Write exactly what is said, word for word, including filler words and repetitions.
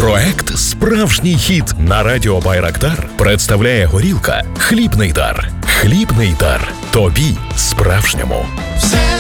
Проект «Справжній хіт» на радіо Байрактар представляє горілка «Хлібний дар». Хлібний дар. Тобі справжньому. Все